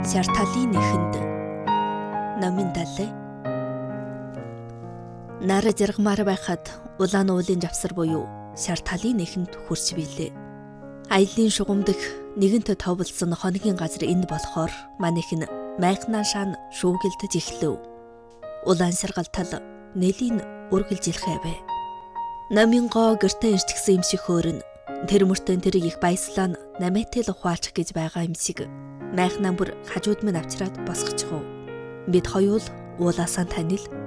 Сарталийн нэхэнд намын далай. Нара зэрэгмаар байхад улаан уулын завсар буюу Сарталийн нэхэнд хүрч билээ. Аялын шугамдах нэгэнтэ товлсон хоногийн газар энд болохоор манайх нь майхнаа шаан шүүгэлдэж эхлэв. Улаан саргалтал нэлийн үргэлжилхээвэ. Намын гоо гэртээ ирчихсэн юм шиг хөөрнө. Тэр мөртөө тэр их баяслаа намайтай л ухаалчих гэж байгаа юм шиг майхнаа бүр хажууд минь авчираад босгочихов. Бид хоёул уулаасаа танил